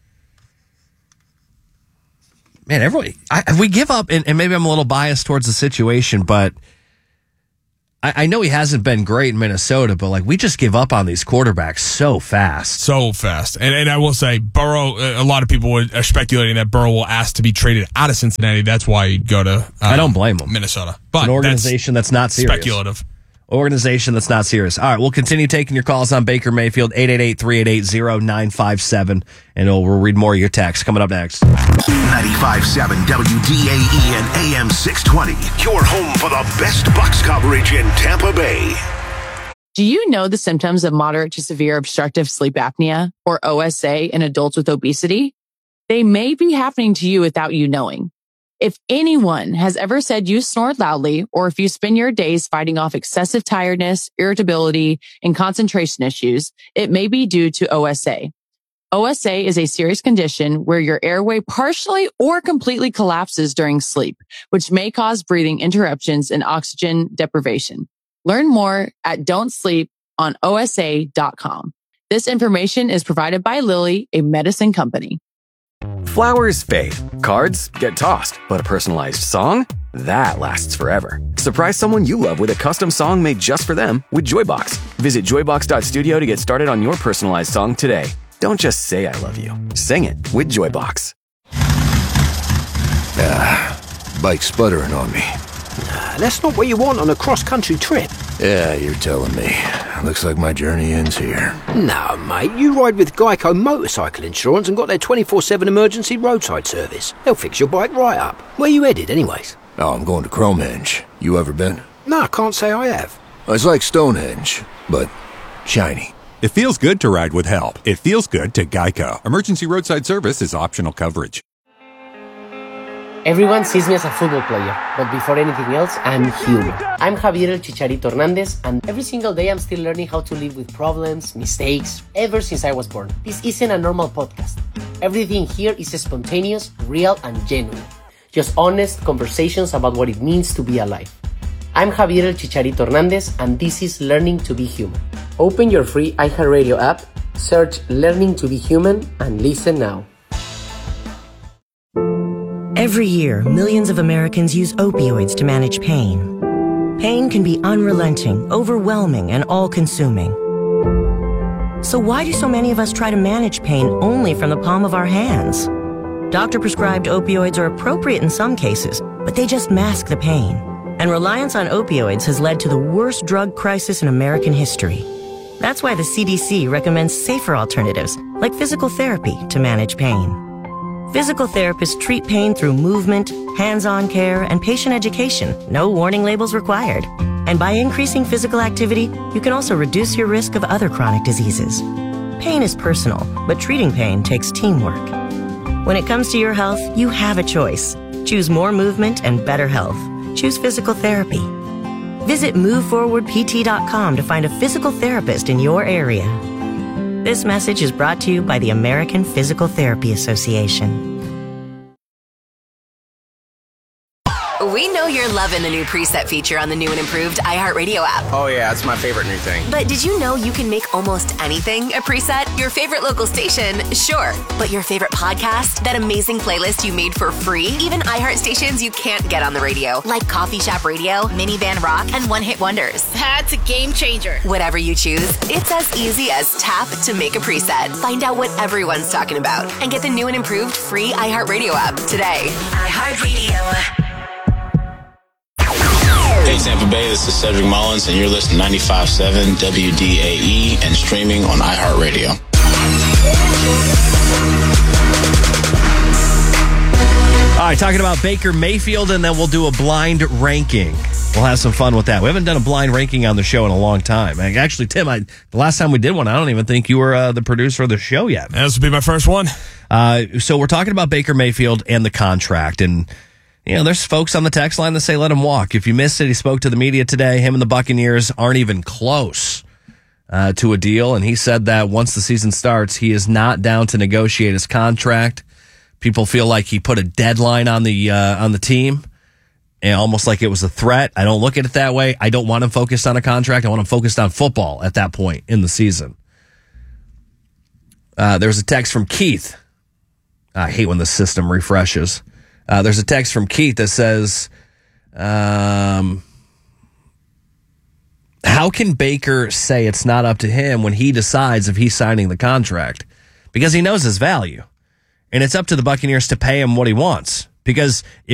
Man, everybody, we give up, and maybe I'm a little biased towards the situation, but I know he hasn't been great in Minnesota, but like we just give up on these quarterbacks so fast. So fast. And I will say, Burrow, a lot of people are speculating that Burrow will ask to be traded out of Cincinnati. That's why he'd go to I don't blame him. Minnesota. But an organization that's not serious. Speculative. Organization that's not serious. All right, we'll continue taking your calls on Baker Mayfield, 888-388-0957, and we'll read more of your texts coming up next. 95.7 WDAE and AM 620, your home for the best Bucs coverage in Tampa Bay. Do you know the symptoms of moderate to severe obstructive sleep apnea, or OSA, in adults with obesity? They may be happening to you without you knowing. If anyone has ever said you snore loudly, or if you spend your days fighting off excessive tiredness, irritability, and concentration issues, it may be due to OSA. OSA is a serious condition where your airway partially or completely collapses during sleep, which may cause breathing interruptions and oxygen deprivation. Learn more at don'tsleeponosa.com. This information is provided by Lilly, a medicine company. Flowers fade, cards get tossed, but a personalized song? That lasts forever. Surprise someone you love with a custom song made just for them with JoyBox. Visit joybox.studio to get started on your personalized song today. Don't just say I love you. Sing it with JoyBox. Bike's sputtering on me. That's not what you want on a cross-country trip. Yeah, you're telling me. Looks like my journey ends here. No, mate, you ride with Geico Motorcycle Insurance and got their 24/7 emergency roadside service. They'll fix your bike right up. Where you headed, anyways? Oh, I'm going to Cromehenge. You ever been? No, I can't say I have. It's like Stonehenge, but shiny. It feels good to ride with help. It feels good to Geico. Emergency roadside service is optional coverage. Everyone sees me as a football player, but before anything else, I'm human. I'm Javier El Chicharito Hernandez, and every single day I'm still learning how to live with problems, mistakes, ever since I was born. This isn't a normal podcast. Everything here is spontaneous, real, and genuine. Just honest conversations about what it means to be alive. I'm Javier El Chicharito Hernandez, and this is Learning to be Human. Open your free iHeartRadio app, search Learning to be Human, and listen now. Every year, millions of Americans use opioids to manage pain. Pain can be unrelenting, overwhelming, and all-consuming. So why do so many of us try to manage pain only from the palm of our hands? Doctor-prescribed opioids are appropriate in some cases, but they just mask the pain. And reliance on opioids has led to the worst drug crisis in American history. That's why the CDC recommends safer alternatives, like physical therapy, to manage pain. Physical therapists treat pain through movement, hands-on care, and patient education. No warning labels required. And by increasing physical activity, you can also reduce your risk of other chronic diseases. Pain is personal, but treating pain takes teamwork. When it comes to your health, you have a choice. Choose more movement and better health. Choose physical therapy. Visit MoveForwardPT.com to find a physical therapist in your area. This message is brought to you by the American Physical Therapy Association. We know you're loving the new preset feature on the new and improved iHeartRadio app. Oh yeah, it's my favorite new thing. But did you know you can make almost anything a preset? Your favorite local station, sure. But your favorite podcast? That amazing playlist you made for free? Even iHeart stations you can't get on the radio, like Coffee Shop Radio, Minivan Rock, and One Hit Wonders. That's a game changer. Whatever you choose, it's as easy as tap to make a preset. Find out what everyone's talking about and get the new and improved free iHeartRadio app today. iHeartRadio. Hey Tampa Bay, this is Cedric Mullins, and you're listening to 95.7 WDAE and streaming on iHeartRadio. All right, talking about Baker Mayfield, and then we'll do a blind ranking. We'll have some fun with that. We haven't done a blind ranking on the show in a long time. Actually, Tim, the last time we did one, I don't even think you were the producer of the show yet. This will be my first one. So we're talking about Baker Mayfield and the contract, and There's folks on the text line that say let him walk. If you missed it, he spoke to the media today. Him and the Buccaneers aren't even close to a deal, and he said that once the season starts, he is not down to negotiate his contract. People feel like he put a deadline on the team, and almost like it was a threat. I don't look at it that way. I don't want him focused on a contract. I want him focused on football at that point in the season. There's a text from Keith. I hate when the system refreshes. There's a text from Keith that says, how can Baker say it's not up to him when he decides if he's signing the contract? Because he knows his value. And it's up to the Buccaneers to pay him what he wants. Because if